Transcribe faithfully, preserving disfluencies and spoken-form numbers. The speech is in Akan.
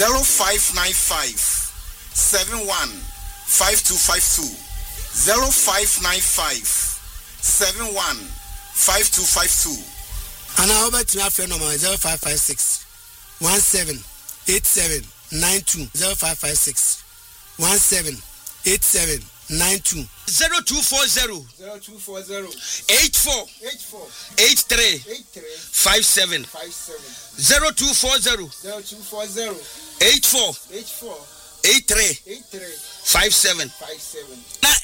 zero five nine five seven one five two five two zero five nine five seven one five two five two. And I over to my friend number zero five five six one seven eight seven nine two zero five five six one seven eight seven nine two zero two four zero zero two four zero eight four eight four eight three eight three five seven five seven zero two four zero zero two four zero eight four eight four eight three eight three five seven. five seven. Now